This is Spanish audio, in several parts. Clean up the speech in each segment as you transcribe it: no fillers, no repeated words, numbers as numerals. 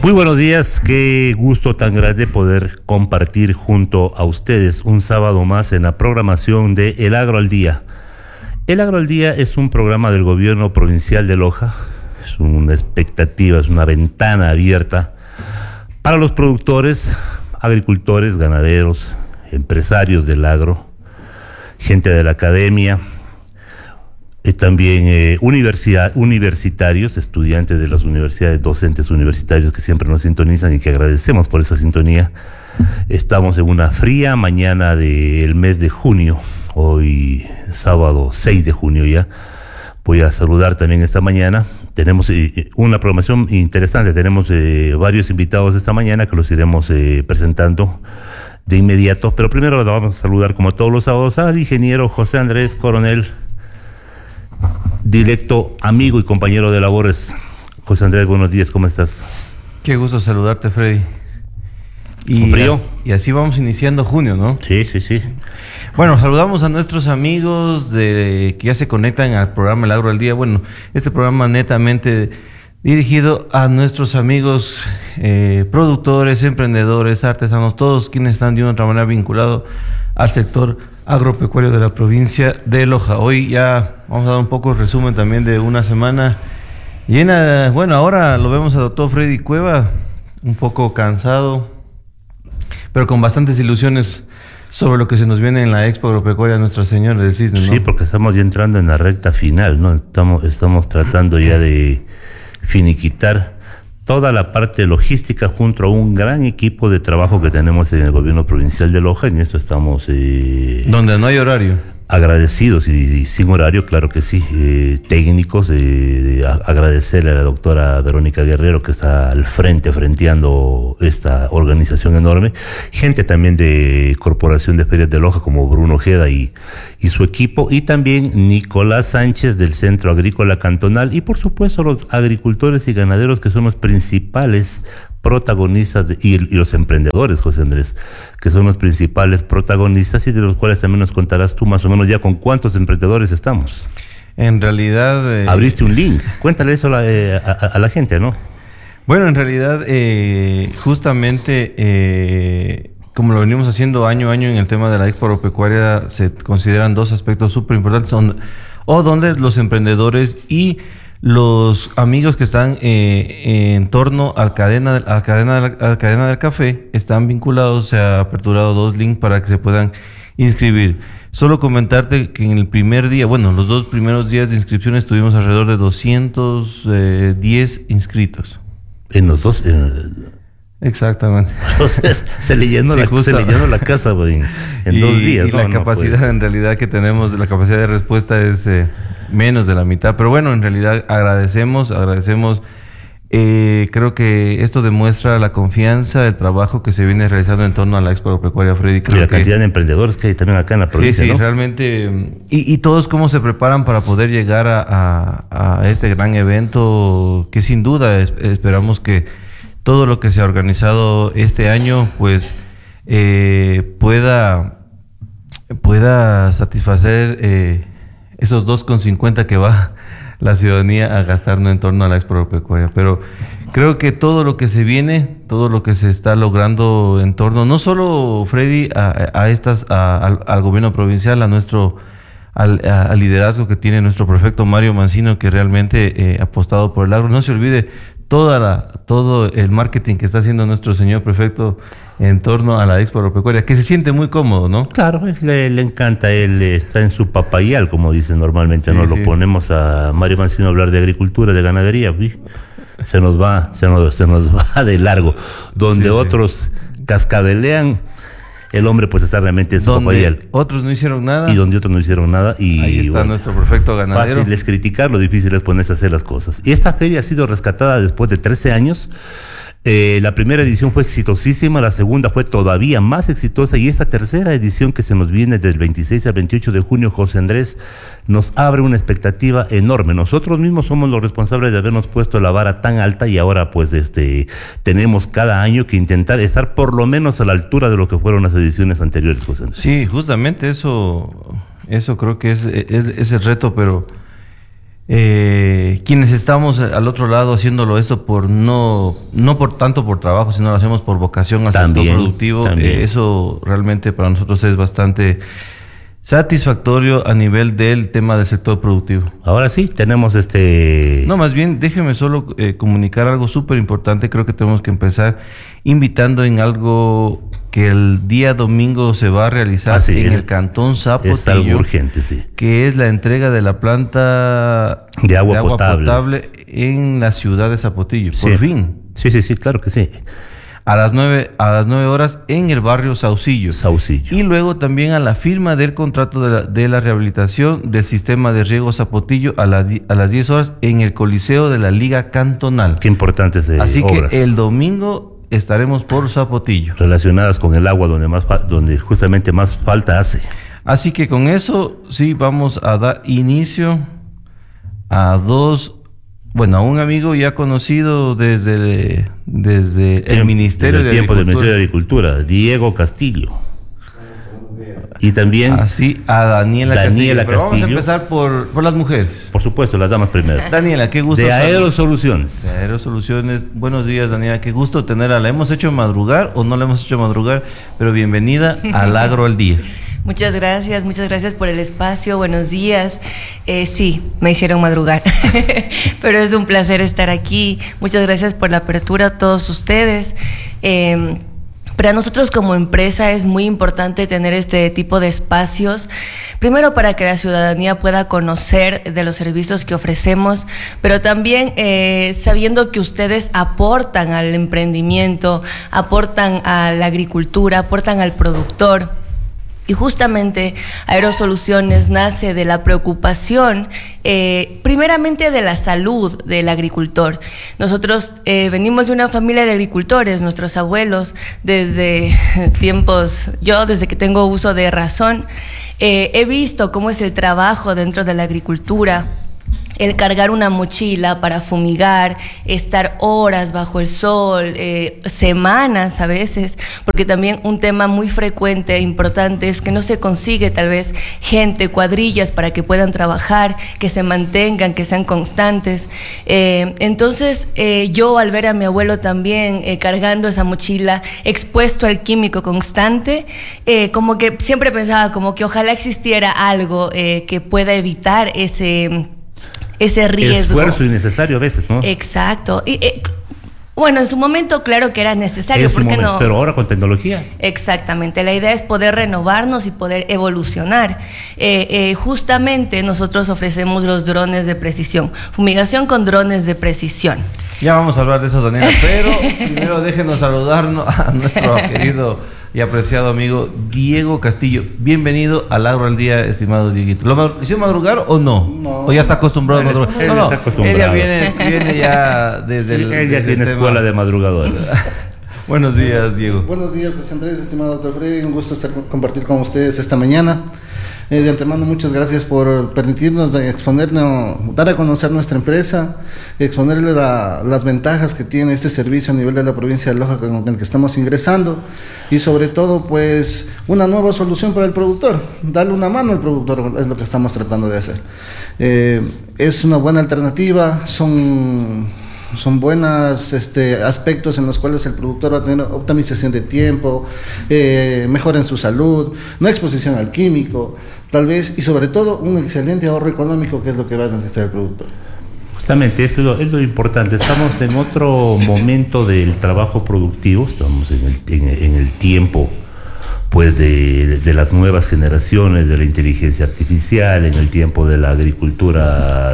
Muy buenos días, qué gusto tan grande poder compartir junto a ustedes un sábado más en la programación de El Agro al Día. El Agro al Día es un programa del gobierno provincial de Loja, es una expectativa, es una ventana abierta para los productores, agricultores, ganaderos, empresarios del agro, gente de la academia, también universitarios, estudiantes de las universidades, docentes universitarios que siempre nos sintonizan y que agradecemos por esa sintonía. Estamos en una fría mañana del mes de junio, hoy sábado 6 de junio ya. Voy a saludar también esta mañana. Tenemos una programación interesante, tenemos varios invitados esta mañana que los iremos presentando de inmediato, pero primero lo vamos a saludar como todos los sábados al ingeniero José Andrés Coronel, directo, amigo y compañero de labores. José Andrés, buenos días, ¿cómo estás? Qué gusto saludarte, Freddy. ¿Con frío? Y así vamos iniciando junio, ¿no? Sí, sí, sí. Bueno, saludamos a nuestros amigos que ya se conectan al programa El Agro al Día. Bueno, este programa netamente dirigido a nuestros amigos productores, emprendedores, artesanos, todos quienes están de una otra manera vinculados al sector agropecuario de la provincia de Loja. Hoy ya vamos a dar un poco de resumen también de una semana llena. Bueno, ahora lo vemos a doctor Freddy Cueva, un poco cansado, pero con bastantes ilusiones sobre lo que se nos viene en la Expo Agropecuaria Nuestra Señora del Cisne, ¿no? Sí, porque estamos ya entrando en la recta final, ¿no? Estamos tratando ya de finiquitar toda la parte logística junto a un gran equipo de trabajo que tenemos en el gobierno provincial de Loja. En esto estamos donde no hay horario, agradecidos y sin horario, claro que sí, técnicos, agradecerle a la doctora Verónica Guerrero que está al frente, frenteando esta organización enorme, gente también de Corporación de Ferias de Loja como Bruno Ojeda y su equipo, y también Nicolás Sánchez del Centro Agrícola Cantonal, y por supuesto los agricultores y ganaderos que son los principales protagonistas y los emprendedores, José Andrés, que son los principales protagonistas y de los cuales también nos contarás tú más o menos ya con cuántos emprendedores estamos. En realidad... Abriste un link, cuéntale eso a la gente, ¿no? Bueno, en realidad, justamente, como lo venimos haciendo año a año en el tema de la Expo Agropecuaria, se consideran dos aspectos súper importantes, donde los emprendedores y los amigos que están en torno a la cadena del café están vinculados. Se ha aperturado 2 links para que se puedan inscribir. Solo comentarte que en el primer día, bueno, los 2 primeros días de inscripciones tuvimos alrededor de 210 inscritos. En los dos... Exactamente. Entonces, se le llenó la casa en 2 días. Y la capacidad en realidad que tenemos, la capacidad de respuesta es menos de la mitad. Pero bueno, en realidad agradecemos. Creo que esto demuestra la confianza, el trabajo que se viene realizando en torno a la Expo Agropecuaria, Freddy. Y la cantidad de emprendedores que hay también acá en la provincia, sí, ¿no? Realmente. Y todos cómo se preparan para poder llegar a este gran evento que sin duda esperamos que todo lo que se ha organizado este año pues pueda satisfacer esos 2,50 que va la ciudadanía a gastar en torno a la Expo Agropecuaria. Pero creo que todo lo que se viene, todo lo que se está logrando en torno, no solo, Freddy, al gobierno provincial, al liderazgo que tiene nuestro prefecto Mario Mancino, que realmente ha apostado por el agro. No se olvide todo el marketing que está haciendo nuestro señor prefecto en torno a la Expo Agropecuaria, que se siente muy cómodo, ¿no? Claro, le encanta, él está en su papayal, como dicen normalmente, sí, ¿no? Sí. Lo ponemos a Mario Mancino a hablar de agricultura, de ganadería, se nos va de largo. Donde otros cascabelean, el hombre pues está realmente en su papayal. Otros no hicieron nada. Y donde otros no hicieron nada. Y ahí está nuestro perfecto ganadero. Fácil es criticar, lo difícil es ponerse a hacer las cosas. Y esta feria ha sido rescatada después de 13 años. La primera edición fue exitosísima, la segunda fue todavía más exitosa, y esta tercera edición que se nos viene del 26 al 28 de junio, José Andrés, nos abre una expectativa enorme. Nosotros mismos somos los responsables de habernos puesto la vara tan alta, y ahora pues tenemos cada año que intentar estar por lo menos a la altura de lo que fueron las ediciones anteriores, José Andrés. Sí, justamente eso creo que es el reto, pero quienes estamos al otro lado haciéndolo esto por no por tanto por trabajo, sino lo hacemos por vocación al sector productivo, eso realmente para nosotros es bastante satisfactorio a nivel del tema del sector productivo. Ahora sí, tenemos No, más bien, déjeme solo comunicar algo súper importante. Creo que tenemos que empezar invitando en algo que el día domingo se va a realizar en el Cantón Zapotillo. Es algo urgente, sí. Que es la entrega de la planta de agua potable en la ciudad de Zapotillo. Sí. Por fin. Sí, claro que sí. A las 9 horas en el barrio Saucillo. Y luego también a la firma del contrato de la rehabilitación del sistema de riego Zapotillo a las 10 horas en el Coliseo de la Liga Cantonal. Qué importantes Así obras. Que el domingo estaremos por Zapotillo. Relacionadas con el agua donde justamente más falta hace. Así que con eso sí vamos a dar inicio a a un amigo ya conocido desde el Ministerio de Agricultura, Diego Castillo. Y también a Daniela Castillo. Pero vamos a empezar por las mujeres. Por supuesto, las damas primero. Daniela, qué gusto. De Aerosoluciones. Buenos días, Daniela, qué gusto tenerla. ¿La hemos hecho madrugar o no la hemos hecho madrugar? Pero bienvenida al Agro al Día. Muchas gracias por el espacio, buenos días. Sí, me hicieron madrugar, pero es un placer estar aquí. Muchas gracias por la apertura a todos ustedes. Para nosotros como empresa es muy importante tener este tipo de espacios, primero para que la ciudadanía pueda conocer de los servicios que ofrecemos, pero también sabiendo que ustedes aportan al emprendimiento, aportan a la agricultura, aportan al productor. Y justamente Aerosoluciones nace de la preocupación, primeramente de la salud del agricultor. Nosotros venimos de una familia de agricultores, nuestros abuelos, desde desde que tengo uso de razón, he visto cómo es el trabajo dentro de la agricultura. El cargar una mochila para fumigar, estar horas bajo el sol, semanas a veces, porque también un tema muy frecuente e importante es que no se consigue tal vez gente, cuadrillas para que puedan trabajar, que se mantengan, que sean constantes. Entonces yo al ver a mi abuelo también cargando esa mochila, expuesto al químico constante, como que siempre pensaba como que ojalá existiera algo que pueda evitar ese riesgo. Esfuerzo innecesario a veces, ¿no? Exacto. Bueno, en su momento claro que era necesario, ¿por qué no? Pero ahora con tecnología. Exactamente, la idea es poder renovarnos y poder evolucionar. Justamente nosotros ofrecemos los drones de precisión, fumigación con drones de precisión. Ya vamos a hablar de eso, Daniela, pero primero déjenos saludarnos a nuestro querido y apreciado amigo Diego Castillo. Bienvenido al Agro al Día, estimado Dieguito. ¿Lo hicieron madrugar o no? No. ¿O ya está acostumbrado a madrugar? No, él ya viene ya desde el... Él ya tiene escuela de madrugadores. Buenos días, Diego. Buenos días, José Andrés, estimado doctor Freddy. Un gusto compartir con ustedes esta mañana. De antemano, muchas gracias por permitirnos exponernos, dar a conocer nuestra empresa, exponerle las ventajas que tiene este servicio a nivel de la provincia de Loja con el que estamos ingresando y sobre todo, pues, una nueva solución para el productor. Darle una mano al productor es lo que estamos tratando de hacer. Es una buena alternativa, son buenos aspectos en los cuales el productor va a tener optimización de tiempo, mejora en su salud, no exposición al químico, tal vez, y sobre todo un excelente ahorro económico, que es lo que va a necesitar el productor. Justamente esto es lo importante. Estamos en otro momento del trabajo productivo, estamos en el tiempo pues de las nuevas generaciones, de la inteligencia artificial, en el tiempo de la agricultura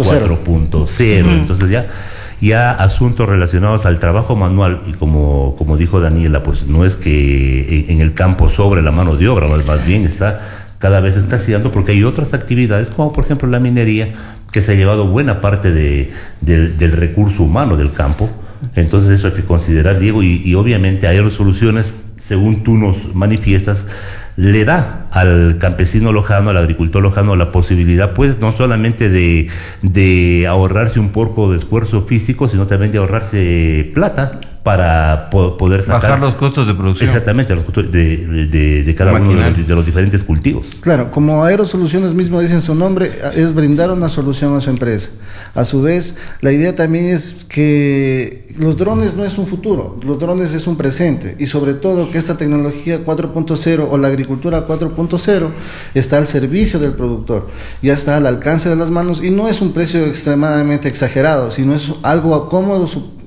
4.0. Entonces ya asuntos relacionados al trabajo manual, y como dijo Daniela, pues no es que en el campo sobre la mano de obra, más bien cada vez está escaseando, porque hay otras actividades, como por ejemplo la minería, que se ha llevado buena parte del recurso humano del campo. Entonces eso hay que considerar, Diego, y obviamente Aerosoluciones, según tú nos manifiestas, le da al campesino lojano, al agricultor lojano, la posibilidad, pues, no solamente de ahorrarse un poco de esfuerzo físico, sino también de ahorrarse plata para poder sacar... Bajar los costos de producción. Exactamente, los costos de cada uno de los diferentes cultivos. Claro, como Aerosoluciones mismo dice en su nombre, es brindar una solución a su empresa. A su vez, la idea también es que los drones no es un futuro, los drones es un presente, y sobre todo que esta tecnología 4.0 o la agricultura 4.0 está al servicio del productor, ya está al alcance de las manos, y no es un precio extremadamente exagerado, sino es algo cómodo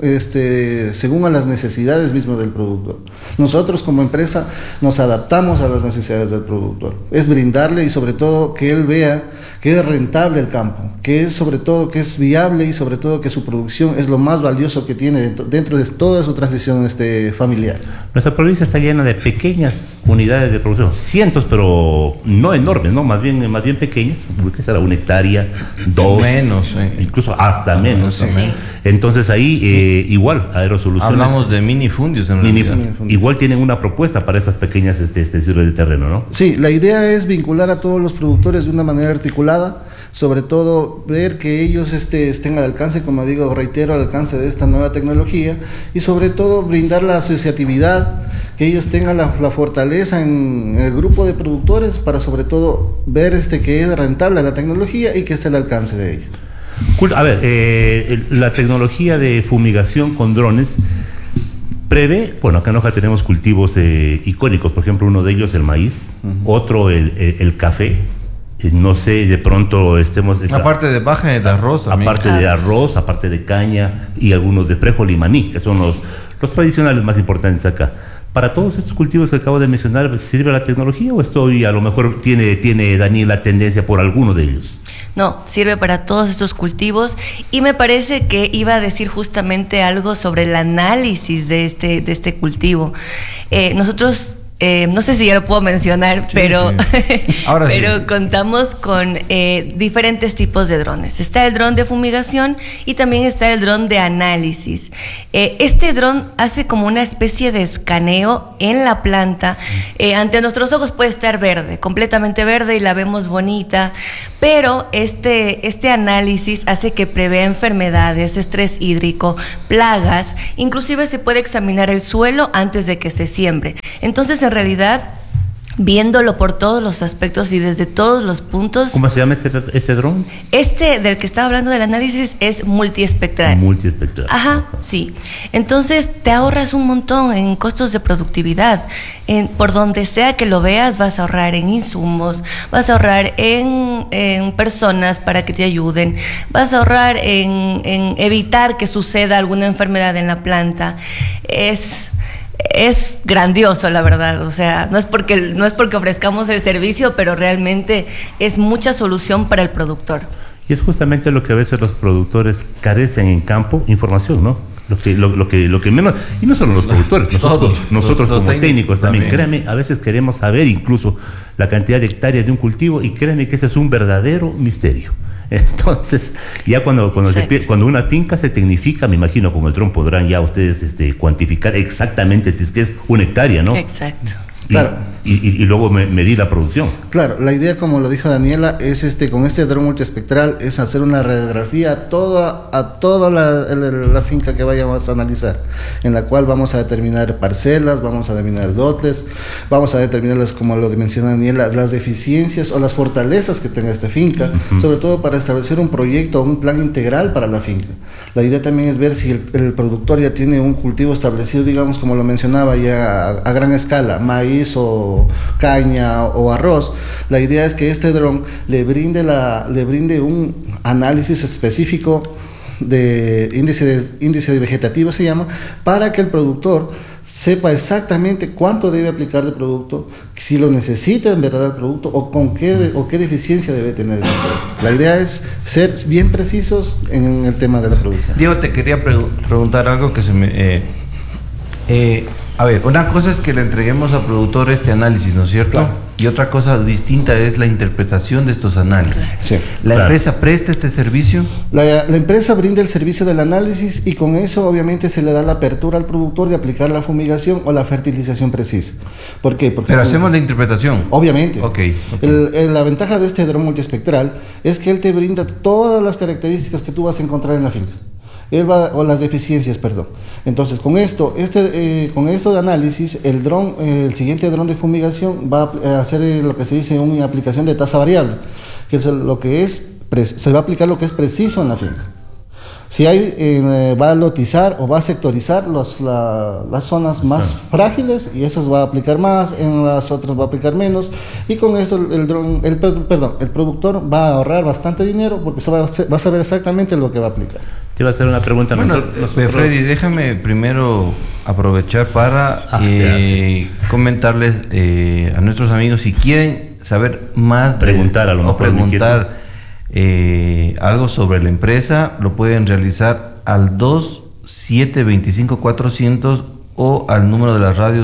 según a las necesidades mismas del productor. Nosotros como empresa nos adaptamos a las necesidades del productor, es brindarle y sobre todo que él vea que es rentable el campo, que es sobre todo que es viable y sobre todo que su producción es lo más valioso que tiene dentro de toda su transición familiar. Nuestra provincia está llena de pequeñas unidades de producción, cientos, pero no enormes, ¿no? Más bien pequeñas, que será 1 hectárea, 2, menos, incluso hasta menos. Sí. Entonces ahí igual Aerosoluciones. Hablamos de minifundios en realidad. Igual tienen una propuesta para estas pequeñas extensiones de terreno, ¿no? Sí, la idea es vincular a todos los productores de una manera articulada, sobre todo ver que ellos estén al alcance, como digo, reitero, al alcance de esta nueva tecnología, y sobre todo brindar la asociatividad, que ellos tengan la fortaleza en el grupo de productores para sobre todo ver que es rentable la tecnología y que esté al alcance de ellos. A ver, la tecnología de fumigación con drones prevé, bueno, acá en Loja tenemos cultivos icónicos, por ejemplo, uno de ellos el maíz, otro el café. No sé, de pronto estemos... Aparte de baja de arroz también. Aparte de arroz, aparte de caña y algunos de frijol y maní, que son los tradicionales más importantes acá. ¿Para todos estos cultivos que acabo de mencionar sirve la tecnología o a lo mejor tiene Daniel la tendencia por alguno de ellos? No, sirve para todos estos cultivos, y me parece que iba a decir justamente algo sobre el análisis de este cultivo. Nosotros... no sé si ya lo puedo mencionar, sí, pero, sí. pero sí. Contamos con diferentes tipos de drones. Está el dron de fumigación y también está el dron de análisis. Este dron hace como una especie de escaneo en la planta. Ante nuestros ojos puede estar verde, completamente verde, y la vemos bonita, pero este análisis hace que prevea enfermedades, estrés hídrico, plagas, inclusive se puede examinar el suelo antes de que se siembre. Entonces, en realidad, viéndolo por todos los aspectos y desde todos los puntos... ¿Cómo se llama este dron? Del que estaba hablando del análisis es multiespectral. Multiespectral. Ajá, sí. Entonces te ahorras un montón en costos de productividad. Por donde sea que lo veas, vas a ahorrar en insumos, vas a ahorrar en personas para que te ayuden, vas a ahorrar en evitar que suceda alguna enfermedad en la planta. Es grandioso, la verdad. O sea, no es porque ofrezcamos el servicio, pero realmente es mucha solución para el productor. Y es justamente lo que a veces los productores carecen en campo, información, ¿no? Lo que menos, y no solo los productores, nosotros como técnicos también, créanme, a veces queremos saber incluso la cantidad de hectáreas de un cultivo, y créanme que ese es un verdadero misterio. Entonces, ya cuando una finca se tecnifica, me imagino con el dron podrán ya ustedes cuantificar exactamente si es que es 1 hectárea, ¿no? Exacto. Claro. Y luego medir la producción. Claro, la idea, como lo dijo Daniela, es con este dron multiespectral es hacer una radiografía a toda la finca que vayamos a analizar, en la cual vamos a determinar parcelas, vamos a determinar dotes, vamos a determinar, como lo menciona Daniela, las deficiencias o las fortalezas que tenga esta finca, sobre todo para establecer un proyecto o un plan integral para la finca. La idea también es ver si el productor ya tiene un cultivo establecido, digamos, como lo mencionaba, ya a gran escala, maíz o caña o arroz. La idea es que este dron le brinde un análisis específico de índice vegetativo, se llama, para que el productor sepa exactamente cuánto debe aplicar de producto, si lo necesita en verdad el producto, o qué deficiencia debe tener ese producto. La idea es ser bien precisos en el tema de la producción. Diego, te quería preguntar algo que se me... a ver, una cosa es que le entreguemos al productor este análisis, ¿no es cierto? Claro. Y otra cosa distinta es la interpretación de estos análisis. Sí. ¿La empresa presta este servicio? La empresa brinda el servicio del análisis, y con eso obviamente se le da la apertura al productor de aplicar la fumigación o la fertilización precisa. ¿Por qué? Porque hacemos la interpretación. Obviamente. Okay. La ventaja de este dron multiespectral es que él te brinda todas las características que tú vas a encontrar en la finca. o las deficiencias, perdón. Entonces, con esto de análisis, el dron, el siguiente dron de fumigación va a hacer lo que se dice una aplicación de tasa variable, que es se va a aplicar lo que es preciso en la finca. Si va a lotizar o va a sectorizar las zonas más frágiles, y esas va a aplicar más, en las otras va a aplicar menos, y con esto el productor va a ahorrar bastante dinero porque va a saber exactamente lo que va a aplicar. Te iba a hacer una pregunta. Bueno, Freddy, déjame primero aprovechar para comentarles a nuestros amigos, si quieren saber más, preguntar algo sobre la empresa, lo pueden realizar al 2725-400 o al número de la radio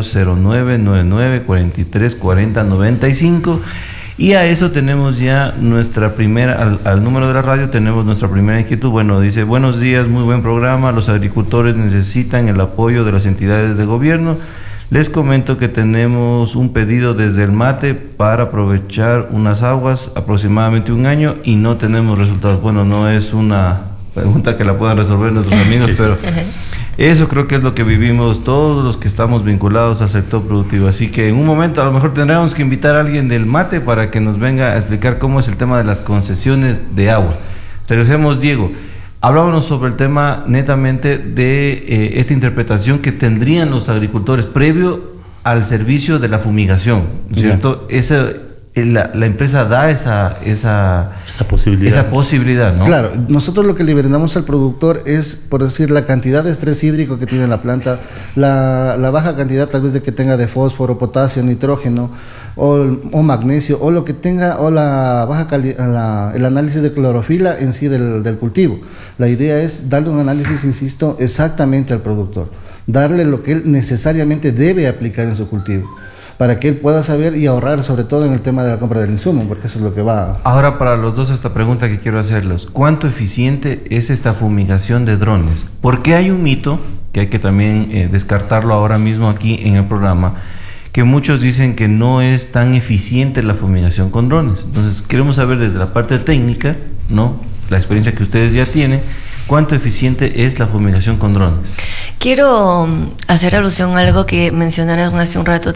0999-4340-95, y a eso tenemos ya al número de la radio tenemos nuestra primera inquietud. Bueno, dice: buenos días, muy buen programa, los agricultores necesitan el apoyo de las entidades de gobierno. Les comento que tenemos un pedido desde el Mate para aprovechar unas aguas aproximadamente 1 año y no tenemos resultados. Bueno, no es una pregunta que la puedan resolver nuestros amigos, pero eso creo que es lo que vivimos todos los que estamos vinculados al sector productivo. Así que en un momento a lo mejor tendremos que invitar a alguien del Mate para que nos venga a explicar cómo es el tema de las concesiones de agua. Regresemos, Diego. Hablábamos sobre el tema netamente de esta interpretación que tendrían los agricultores previo al servicio de la fumigación, ¿cierto? La empresa da esa posibilidad, ¿no? Claro, nosotros lo que le brindamos al productor es, por decir, la cantidad de estrés hídrico que tiene la planta, la baja cantidad tal vez de que tenga de fósforo, potasio, nitrógeno o magnesio, o lo que tenga, o la baja el análisis de clorofila en sí del cultivo. La idea es darle un análisis, insisto, exactamente al productor, darle lo que él necesariamente debe aplicar en su cultivo, para que él pueda saber y ahorrar, sobre todo en el tema de la compra del insumo, porque eso es lo que va. Ahora, para los dos, esta pregunta que quiero hacerles: ¿cuánto eficiente es esta fumigación de drones? Porque hay un mito que hay que también descartarlo ahora mismo aquí en el programa, que muchos dicen que no es tan eficiente la fumigación con drones. Entonces, queremos saber desde la parte técnica, ¿no?, la experiencia que ustedes ya tienen, ¿cuánto eficiente es la fumigación con drones? Quiero hacer alusión a algo que mencionaron hace un rato